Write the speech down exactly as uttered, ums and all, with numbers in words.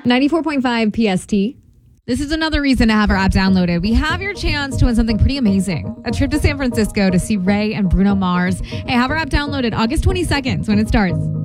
ninety-four point five P S T. This is another reason to have our app downloaded. We have your chance to win something pretty amazing. A trip to San Francisco to see Ray and Bruno Mars. Hey, have our app downloaded August twenty-second is when it starts.